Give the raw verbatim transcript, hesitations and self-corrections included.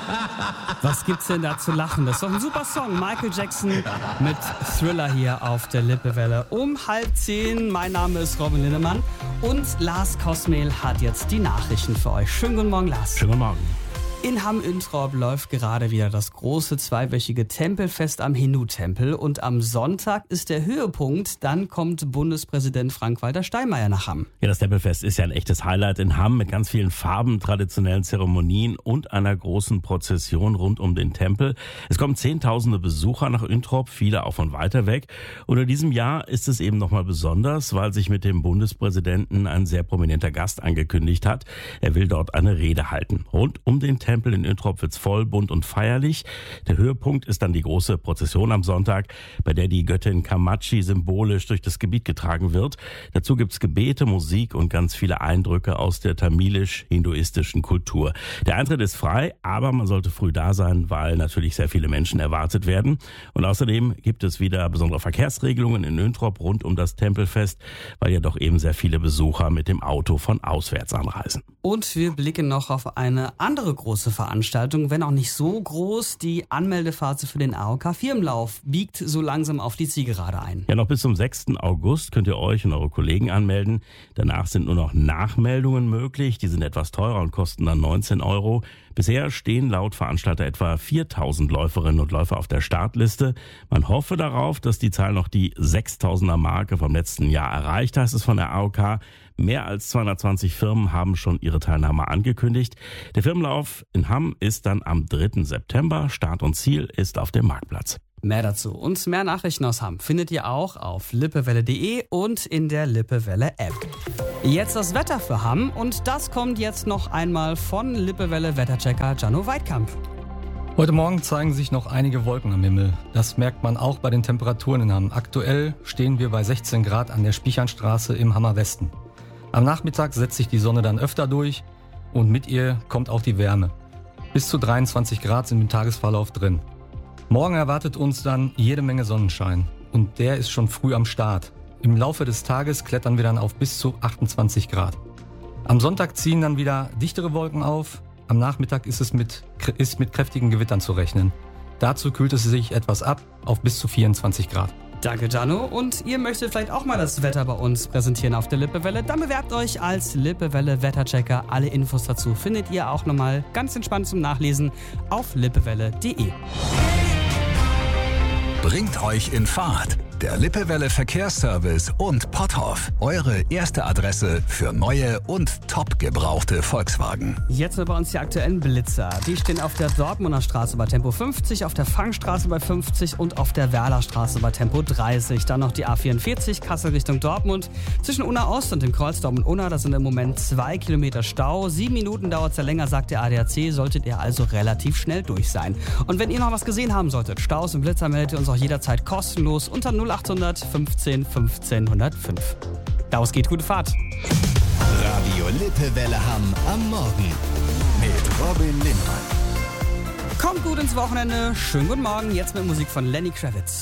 Was gibt's denn da zu lachen? Das ist doch ein super Song. Michael Jackson mit Thriller hier auf der Lippewelle. Um halb zehn. Mein Name ist Robin Lindemann. Und Lars Kosmehl hat jetzt die Nachrichten für euch. Schönen guten Morgen, Lars. Schönen guten Morgen. In Hamm-Üntrop läuft gerade wieder das große zweiwöchige Tempelfest am Hindu-Tempel. Und am Sonntag ist der Höhepunkt. Dann kommt Bundespräsident Frank-Walter Steinmeier nach Hamm. Ja, das Tempelfest ist ja ein echtes Highlight in Hamm mit ganz vielen Farben, traditionellen Zeremonien und einer großen Prozession rund um den Tempel. Es kommen zehntausende Besucher nach Üntrop, viele auch von weiter weg. Und in diesem Jahr ist es eben nochmal besonders, weil sich mit dem Bundespräsidenten ein sehr prominenter Gast angekündigt hat. Er will dort eine Rede halten. Rund um den Tempel Tempel in Üntrop wird's voll, bunt und feierlich. Der Höhepunkt ist dann die große Prozession am Sonntag, bei der die Göttin Kamachi symbolisch durch das Gebiet getragen wird. Dazu gibt's Gebete, Musik und ganz viele Eindrücke aus der tamilisch-hinduistischen Kultur. Der Eintritt ist frei, aber man sollte früh da sein, weil natürlich sehr viele Menschen erwartet werden. Und außerdem gibt es wieder besondere Verkehrsregelungen in Üntrop rund um das Tempelfest, weil ja doch eben sehr viele Besucher mit dem Auto von auswärts anreisen. Und wir blicken noch auf eine andere große Veranstaltung, wenn auch nicht so groß. Die Anmeldephase für den A O K-Firmenlauf biegt so langsam auf die Zielgerade ein. Ja, noch bis zum sechsten August könnt ihr euch und eure Kollegen anmelden. Danach sind nur noch Nachmeldungen möglich. Die sind etwas teurer und kosten dann neunzehn Euro. Bisher stehen laut Veranstalter etwa viertausend Läuferinnen und Läufer auf der Startliste. Man hoffe darauf, dass die Zahl noch die sechstausender Marke vom letzten Jahr erreicht, heißt es von der A O K. Mehr als zweihundertzwanzig Firmen haben schon ihre Teilnahme angekündigt. Der Firmenlauf in Hamm ist dann am dritten September. Start und Ziel ist auf dem Marktplatz. Mehr dazu und mehr Nachrichten aus Hamm findet ihr auch auf lippewelle punkt de und in der Lippewelle-App. Jetzt das Wetter für Hamm und das kommt jetzt noch einmal von Lippewelle-Wetterchecker Gianno Weidkamp. Heute Morgen zeigen sich noch einige Wolken am Himmel. Das merkt man auch bei den Temperaturen in Hamm. Aktuell stehen wir bei sechzehn Grad an der Spichernstraße im Hammer Westen. Am Nachmittag setzt sich die Sonne dann öfter durch und mit ihr kommt auch die Wärme. Bis zu dreiundzwanzig Grad sind im Tagesverlauf drin. Morgen erwartet uns dann jede Menge Sonnenschein und der ist schon früh am Start. Im Laufe des Tages klettern wir dann auf bis zu achtundzwanzig Grad. Am Sonntag ziehen dann wieder dichtere Wolken auf. Am Nachmittag ist es mit, ist mit kräftigen Gewittern zu rechnen. Dazu kühlt es sich etwas ab auf bis zu vierundzwanzig Grad. Danke, Gianno. Und ihr möchtet vielleicht auch mal das Wetter bei uns präsentieren auf der Lippewelle? Dann bewerbt euch als Lippewelle Wetterchecker. Alle Infos dazu findet ihr auch nochmal ganz entspannt zum Nachlesen auf lippewelle punkt de. Bringt euch in Fahrt. Der Lippewelle Verkehrsservice und Potthoff. Eure erste Adresse für neue und top gebrauchte Volkswagen. Jetzt bei uns die aktuellen Blitzer. Die stehen auf der Dortmunder Straße bei Tempo fünfzig, auf der Fangstraße bei fünfzig und auf der Werlerstraße bei Tempo dreißig. Dann noch die A vierundvierzig, Kassel Richtung Dortmund. Zwischen Unna Ost und dem Kreuz Dortmund-Unna, das sind im Moment zwei Kilometer Stau. Sieben Minuten dauert es ja länger, sagt der A D A C, solltet ihr also relativ schnell durch sein. Und wenn ihr noch was gesehen haben solltet, Staus und Blitzer, meldet ihr uns auch jederzeit kostenlos unter null achthundert fünfzehn fünfzehn null null fünf. Daraus geht gute Fahrt. Radio Lippewelle Hamm am Morgen mit Robin Lindemann. Kommt gut ins Wochenende. Schönen guten Morgen. Jetzt mit Musik von Lenny Kravitz.